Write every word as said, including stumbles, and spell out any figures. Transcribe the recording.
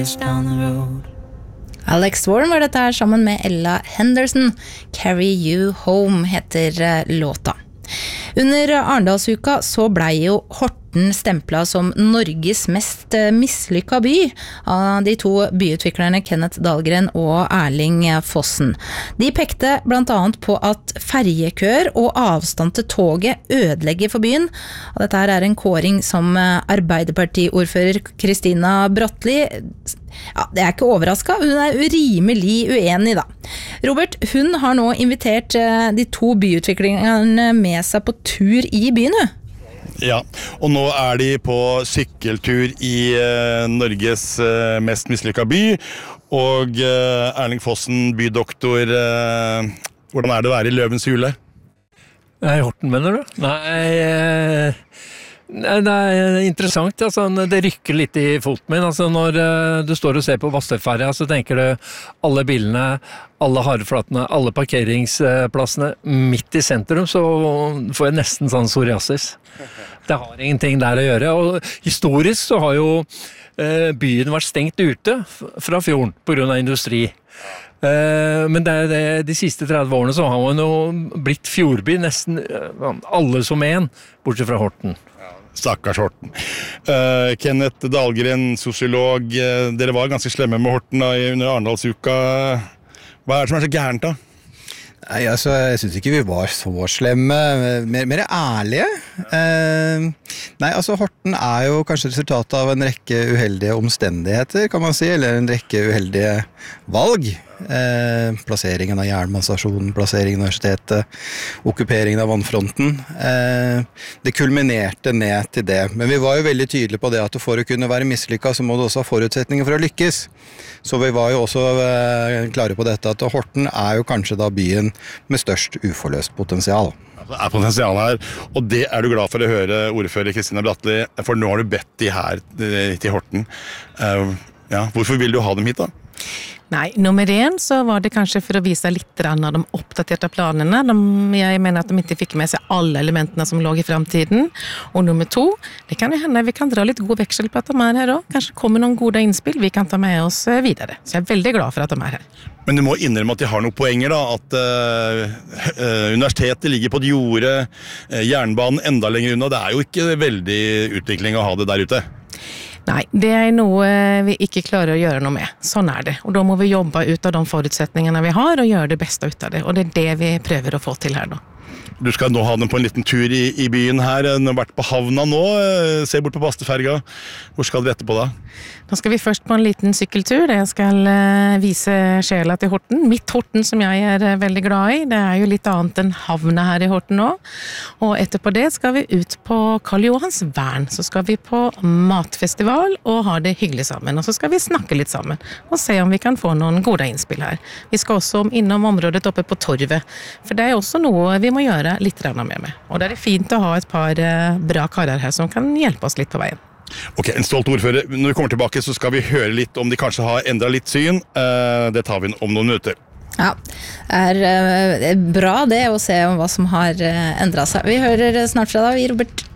down the road. Alex Warren var dette her sammen med Ella Henderson. Carry You Home heter eh, låta. Under Arendalsuka så ble jo Horten stemplet som Norges mest eh, mislykka by av de to byutviklerne Kenneth Dahlgren og Erling Fossen. De pekte blant annet på at ferjekøer og avstand til toget ødelegger for byen. Og dette her er en kåring som eh, Arbeiderpartiordfører Kristina Bratteli, ja, det er ikke overrasket, hun er rimelig uenig da. Robert, hun har nå invitert eh, de to byutviklingene med seg på tur i byen. Ja, og nå er de på sykkeltur i eh, Norges eh, mest mislykka by, og eh, Erling Fossen, bydoktor, eh, hvordan er det å være i Løvens hule? Nei, Horten mener du? Nei, eh, nei, det er interessant, altså, det rykker litt i foten min, altså når eh, du står og ser på Vassøyferja, så tenker du alle bilene, alle hareflatene, alle parkeringsplassene midt i sentrum, så får jeg nesten sånn psoriasis. Det har ingenting der å gjøre, og historisk så har jo eh, byen vært stengt ute fra fjorden på grunn av industri. Eh, men det, det, de siste tretti årene så har man jo blitt fjordby nesten eh, alle som en, bortsett fra Horten. Stakkars Horten. Uh, Kenneth Dahlgren, sosiolog, uh, dere var ganske slemme med Horten da, under Arendalsuka. Hva er det som er så gærent da? Nei, altså, jeg synes ikke vi var så slemme, mer, mer ærlige. Eh, nei, altså, Horten er jo kanskje resultatet av en rekke uheldige omstendigheter, kan man si, eller en rekke uheldige valg. Eh, plasseringen av jernbanestasjonen, plasseringen av universitetet, okkuperingen av vannfronten. Eh, det kulminerte ned til det. Men vi var jo veldig tydelige på det at for å kunne være mislykket, så må du også ha forutsetninger for å lykkes. Så vi var jo også eh, klare på dette at Horten er jo kanskje da byen med størst uforløst potensial. Det er potensial her, og det er du glad for å høre, ordfører Kristina Bratteli, for nå har du bedt de her til Horten. Uh, ja, hvorfor vil du ha dem hit da? Nej, nummer en så var det kanske för att visa lite grann av de uppdaterade planerna. De, jag menar att de inte fick med sig alla elementen som låg i framtiden. Och nummer två, det kan ju hända att vi kan dra lite god växel på att de är här då. Kanske kommer någon goda inspel vi kan ta med oss vidare. Så jag är väldigt glad för att de är här. Men du må innrømme at de har noen poenger da, at uh, uh, universitetet ligger på et jorde, uh, jernbanen enda lenger unna. Det er jo ikke veldig utvikling å ha det der ute. Nej, det är nog vi inte klarar att göra något med. Sån är det. Och då må vi jobba ut av de förutsättningarna vi har och göra det bästa ut av det. Och det är det vi prövar att få till här då. Du skal nå ha dem på en liten tur i, i byen her. Du har vært på havna nå. Se bort på Basteferga. Hvor skal dere etterpå da? Då ska vi först på en liten cykeltur där jag ska visa själa till Horten. Mitt Horten som jag är väldigt glad i. Det är ju lite annat än havna här i Horten nå. Och etterpå det ska vi ut på Karl Johans värn. Så ska vi på matfestival och ha det hyggligt sammen. Och så ska vi snacka lite sammen. Och se om vi kan få någon goda inspel här. Vi ska också inom området uppe på torvet. För det är också något vi må göra lite grann med mig. Och det är fint att ha ett par bra karar här som kan hjälpa oss lite på vägen. Ok, en stolt ordfører. Når vi kommer tilbake så skal vi høre litt om de kanskje har endret litt syn. Det tar vi om noen minutter. Ja, det er bra det å se om hva som har endret seg. Vi hører snart fra deg, Robert.